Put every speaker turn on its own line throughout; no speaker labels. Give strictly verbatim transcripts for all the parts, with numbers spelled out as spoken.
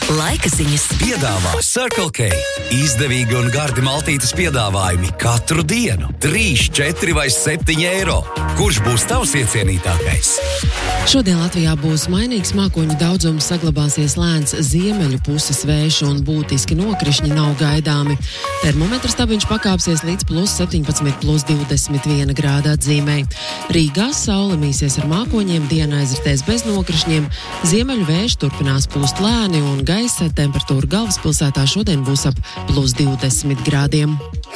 Laika ziņas
Piedāvā Circle K. Izdevīgi un gardi maltītes piedāvājumi katru dienu. trīs, četri vai septiņi eiro. Kurš būs tavs iecienītākais?
Šodien Latvijā būs mainīgs mākoņu daudzums, saglabāsies lēns ziemeļu puses vējš un būtiski nokrišņi nav gaidāmi. Termometrs stabiņš pakāpsies līdz plus septiņpadsmit, plus divdesmit viena grāda atzīmei. Rīgā saule mīsies ar mākoņiem, diena aizritēs bez nokrišņiem, ziemeļu vējš turpinās pūst lēni un gaisa temperatūra galvaspilsētā šodien būs ap plus divdesmit grādiem.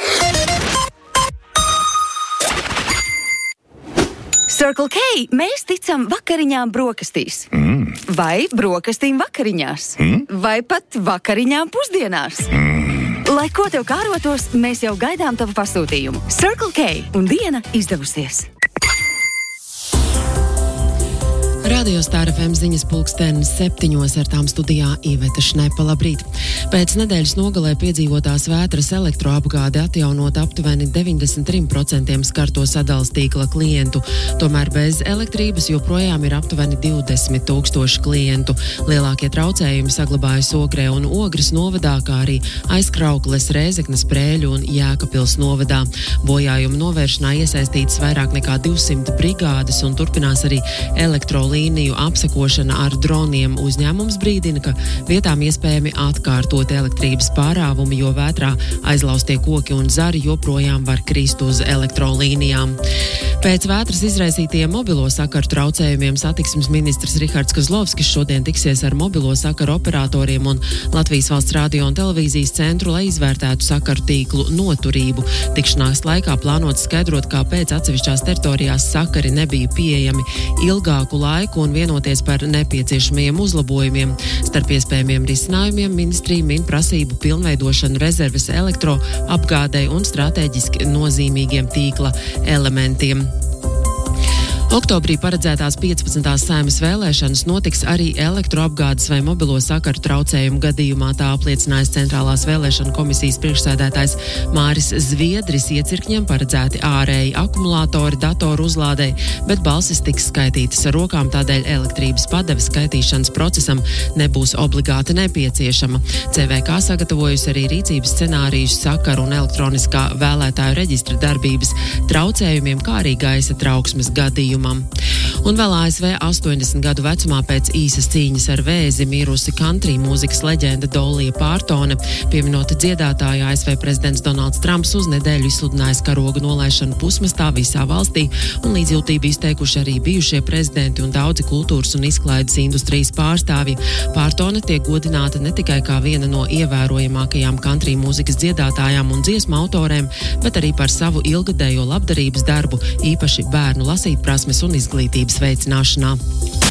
Circle K, mēs ticam vakariņām brokastīs.
Mm.
Vai brokastīm vakariņās.
Mm.
Vai pat vakariņām pusdienās.
Mm.
Lai ko tev kārotos, mēs jau gaidām tavu pasūtījumu. Circle K un diena izdevusies.
Radio Star F M ziņas pulkstenis septiņos ar tām studijā Iveta Šnepa. Labrīt! Pēc nedēļas nogalē piedzīvotās vētras elektroapgāde atjaunot aptuveni deviņdesmit trim procentiem skarto sadales tīkla klientu. Tomēr bez elektrības joprojām ir aptuveni divdesmit tūkstoši klientu. Lielākie traucējumi saglabājas Ogrē un Ogres novadā, kā arī Aizkraukles, Rēzeknes, Prēļu un Jēkabpils novadā. Bojājumu novēršanā iesaistītas vairāk nekā divsimt brigādes un turpinās arī elektrolīnijas līniju apsekošana ar droniem. Uzņēmums brīdina, ka vietām iespējami atkārtot elektrības pārāvumi, jo vētrā aizlaustie koki un zari joprojām var krist uz elektrolīnijām. Pēc vētras izraisītajiem mobilo sakaru traucējumiem satiksmes ministrs Rihards Kozlovskis šodien tiksies ar mobilo sakaru operatoriem un Latvijas Valsts radio un televīzijas centru, lai izvērtētu sakaru tīklu noturību. Tikšanās laikā plānots skaidrot, kāpēc atsevišķās teritorijās sakari nebija pieejami ilgāku laiku un vienoties par nepieciešamajiem uzlabojumiem. Starp iespējamiem risinājumiem ministrija min prasību pilnveidošanu rezerves elektroapgādei un strateģiski nozīmīgiem tīkla elementiem. Oktobrī paredzētās piecpadsmitās Saeimas vēlēšanas notiks arī elektroapgādes vai mobilo sakaru traucējumu gadījumā, tā apliecinājis Centrālās vēlēšanu komisijas priekšsēdētājs Māris Zviedris. Iecirkņiem paredzēti ārēji akumulātori datoru uzlādei, bet balsis tiks skaitītas ar rokām, tādēļ elektrības padeve skaitīšanas procesam nebūs obligāti nepieciešama. C V K sagatavojusi arī rīcības scenārijus sakaru un elektroniskā vēlētāju reģistra darbības traucējumiem, kā arī gaisa trauksmes gadījumam. Un vēl A S V astoņdesmit gadu vecumā pēc īsas cīņas ar vēzi mirusi country mūzikas leģenda Dolija Pārtone. Pieminota dziedātāja A S V prezidents Donalds Trumps uz nedēļu izsludinājis karoga nolaišanu pusmastā visā valstī, un līdzjūtību izteikuši arī bijušie prezidenti un daudzi kultūras un izklaides industrijas pārstāvji. Pārtone tiek godināta ne tikai kā viena no ievērojamākajām country mūzikas dziedātājām un dziesmu autorēm, bet arī par savu ilgadējo labdarības darbu, īpaši bērnu lasīt prasmes un izglītības veicināšanā.